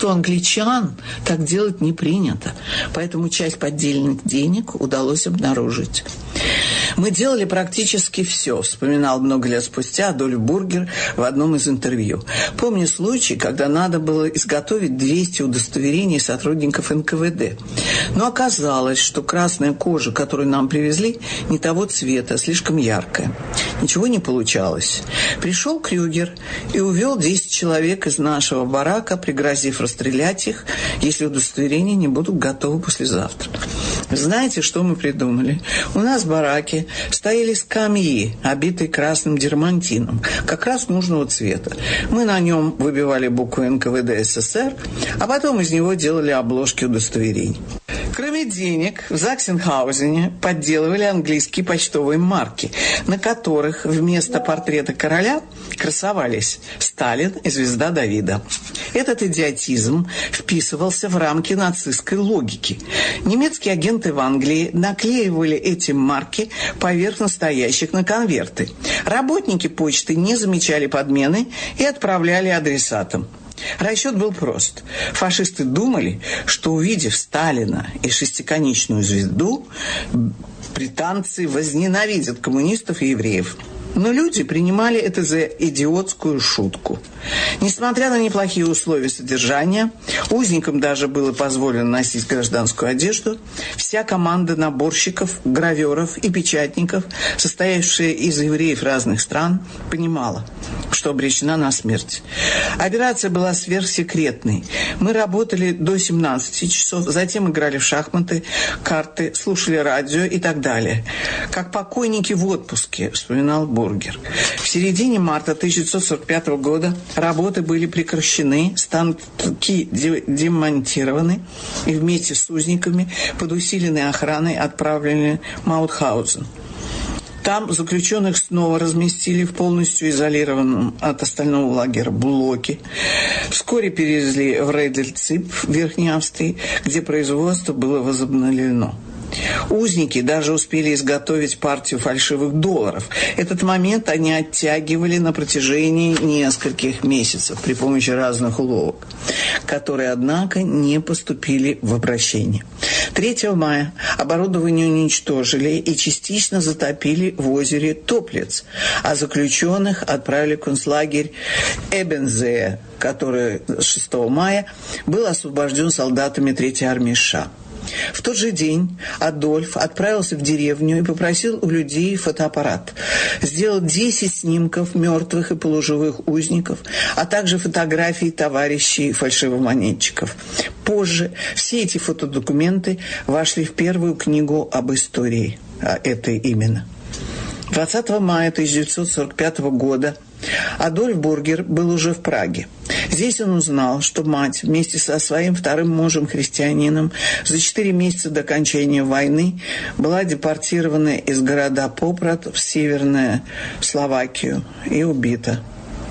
что у англичан так делать не принято. Поэтому часть поддельных денег удалось обнаружить. «Мы делали практически все», — вспоминал много лет спустя Адольф Бургер в одном из интервью. «Помню случай, когда надо было изготовить 200 удостоверений сотрудников НКВД. Но оказалось, что красная кожа, которую нам привезли, не того цвета, слишком яркая. Ничего не получалось. Пришел Крюгер и увел 10 человек из нашего барака, пригрозив расстрелять их, если удостоверения не будут готовы послезавтра. Знаете, что мы придумали? У нас в бараке стояли скамьи, обитые красным дермантином, как раз нужного цвета. Мы на нем выбивали буквы НКВД СССР, а потом из него делали обложки удостоверений. Кроме денег, в Заксенхаузене подделывали английские почтовые марки, на которых вместо портрета короля красовались Сталин и звезда Давида. Этот идиотизм вписывался в рамки нацистской логики. Немецкие агенты в Англии наклеивали эти марки поверх настоящих на конверты. Работники почты не замечали подмены и отправляли адресатам. Расчет был прост. Фашисты думали, что, увидев Сталина и шестиконечную звезду, британцы возненавидят коммунистов и евреев. Но люди принимали это за идиотскую шутку. Несмотря на неплохие условия содержания, узникам даже было позволено носить гражданскую одежду, вся команда наборщиков, граверов и печатников, состоявшая из евреев разных стран, понимала, что обречена на смерть. Операция была сверхсекретной. Мы работали до 17 часов, затем играли в шахматы, карты, слушали радио и так далее. Как покойники в отпуске, вспоминал Бургер. В середине марта 1945 года работы были прекращены, станки демонтированы и вместе с узниками под усиленной охраной отправлены в Маутхаузен. Там заключенных снова разместили в полностью изолированном от остального лагеря блоке. Вскоре перевезли в Рейдельцип в Верхней Австрии, где производство было возобновлено. Узники даже успели изготовить партию фальшивых долларов. Этот момент они оттягивали на протяжении нескольких месяцев при помощи разных уловок, которые, однако, не поступили в обращение. 3 мая оборудование уничтожили и частично затопили в озере Топлиц, а заключенных отправили в концлагерь Эбензея, который 6 мая был освобожден солдатами 3-й армии США. В тот же день Адольф отправился в деревню и попросил у людей фотоаппарат. Сделал 10 снимков мертвых и полуживых узников, а также фотографий товарищей фальшивомонетчиков. Позже все эти фотодокументы вошли в первую книгу об истории этой именно. 20 мая 1945 года Адольф Бургер был уже в Праге. Здесь он узнал, что мать вместе со своим вторым мужем-христианином за 4 месяца до окончания войны была депортирована из города Попрат в Северную Словакию и убита.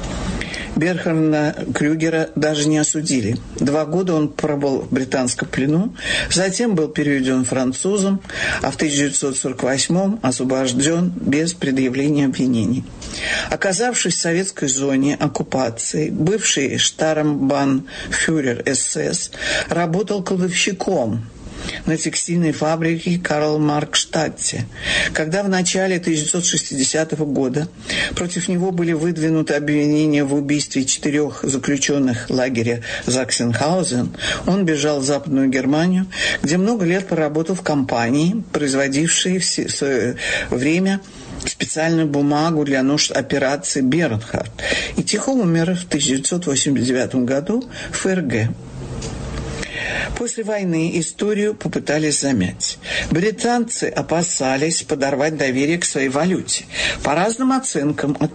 Берхарда Крюгера даже не осудили. 2 года он пробыл в британском плену, затем был переведен французам, а в 1948-м освобожден без предъявления обвинений. Оказавшись в советской зоне оккупации, бывший штармбанфюрер СС работал кладовщиком на текстильной фабрике Карл-Маркстадте. Когда в начале 1960 года против него были выдвинуты обвинения в убийстве 4 заключенных лагеря Заксенхаузен, он бежал в Западную Германию, где много лет проработал в компании, производившей в свое время специальную бумагу для нужд операции «Бернхард», и тихо умер в 1989 году в ФРГ. После войны историю попытались замять. Британцы опасались подорвать доверие к своей валюте. По разным оценкам, от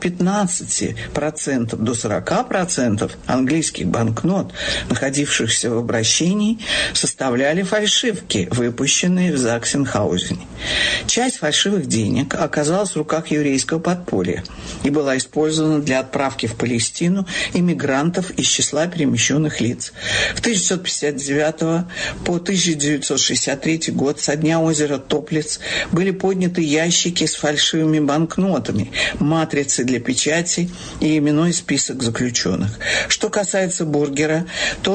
15% до 40% английских банкнот, находившихся в обращении, составляли фальшивки, выпущенные в Заксенхаузене. Часть фальшивых денег оказалась в руках еврейского подполья и была использована для отправки в Палестину иммигрантов из числа перемещенных лиц. В 1959 по 1963 год со дня озера Топлиц были подняты ящики с фальшивыми банкнотами, матрицы для печати и именной список заключенных. Что касается Бургера, то